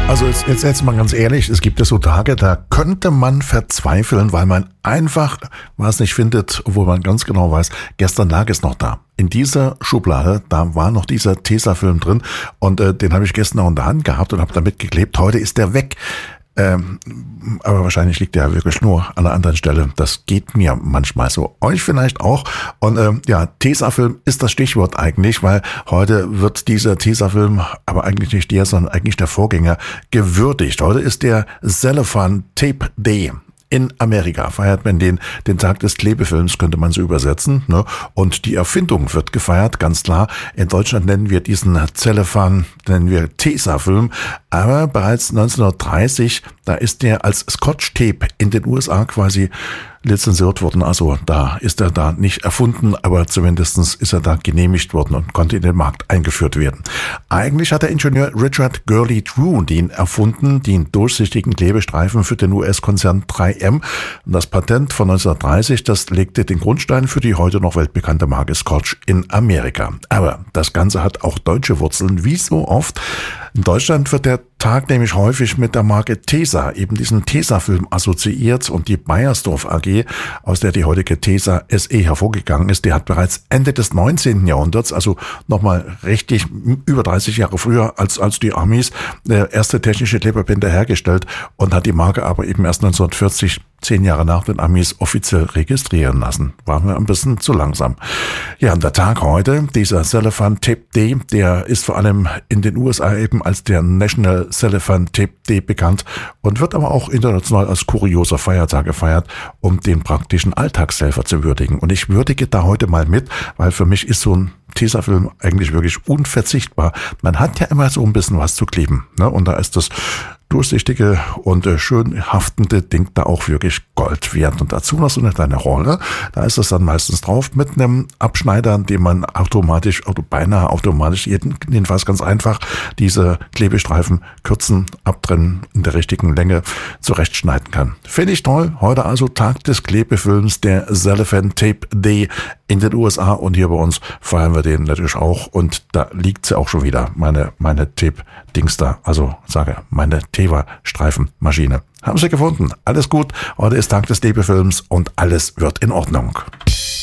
Also jetzt mal ganz ehrlich, es gibt ja so Tage, da könnte man verzweifeln, weil man einfach was nicht findet, obwohl man ganz genau weiß, gestern lag es noch da. In dieser Schublade, da war noch dieser Tesafilm drin und den habe ich gestern auch in der Hand gehabt und habe damit geklebt. Heute ist der weg. Aber wahrscheinlich liegt der wirklich nur an einer anderen Stelle. Das geht mir manchmal so. Euch vielleicht auch. Und Tesafilm ist das Stichwort eigentlich, weil heute wird dieser Tesafilm, aber eigentlich nicht der, sondern eigentlich der Vorgänger, gewürdigt. Heute ist der Cellophane Tape Day. In Amerika feiert man den Tag des Klebefilms, könnte man so übersetzen, ne? Und die Erfindung wird gefeiert, ganz klar. In Deutschland nennen wir diesen Cellophane, Tesafilm. Aber bereits 1930, da ist der als Scotch Tape in den USA quasi lizenziert worden. Also da ist er da nicht erfunden, aber zumindestens ist er da genehmigt worden und konnte in den Markt eingeführt werden. Eigentlich hat der Ingenieur Richard Gurley Drew den erfunden, den durchsichtigen Klebestreifen für den US-Konzern 3M. Und das Patent von 1930, das legte den Grundstein für die heute noch weltbekannte Marke Scotch in Amerika. Aber das Ganze hat auch deutsche Wurzeln, wie so oft. In Deutschland wird der Tag nämlich häufig mit der Marke Tesa, eben diesen Tesafilm, assoziiert, und die Beiersdorf AG, aus der die heutige Tesa SE hervorgegangen ist, die hat bereits Ende des 19. Jahrhunderts, also nochmal richtig über 30 Jahre früher als die Amis, erste technische Kleberbänder hergestellt und hat die Marke aber eben erst 1940, 10 Jahre nach den Amis, offiziell registrieren lassen. Waren wir ein bisschen zu langsam. Ja, und der Tag heute, dieser Cellophane Tape Day, der ist vor allem in den USA eben als der National Cellophane Tape Day bekannt und wird aber auch international als kurioser Feiertag gefeiert, um den praktischen Alltagshelfer zu würdigen. Und ich würdige da heute mal mit, weil für mich ist so ein Tesafilm eigentlich wirklich unverzichtbar. Man hat ja immer so ein bisschen was zu kleben, ne? Und da ist das durchsichtige und schön haftende Ding da auch wirklich Gold wert. Und dazu noch so eine kleine Rolle. Da ist es dann meistens drauf mit einem Abschneider, den man beinahe automatisch, jedenfalls ganz einfach, diese Klebestreifen kürzen, abtrennen, in der richtigen Länge zurechtschneiden kann. Finde ich toll. Heute also Tag des Klebefilms, der Cellophane Tape Day in den USA, und hier bei uns feiern wir den natürlich auch, und da liegt sie auch schon wieder, meine Tape-Dings da, also sage, meine Teva-Streifenmaschine. Haben sie gefunden. Alles gut. Heute ist Tag des Klebefilms und alles wird in Ordnung.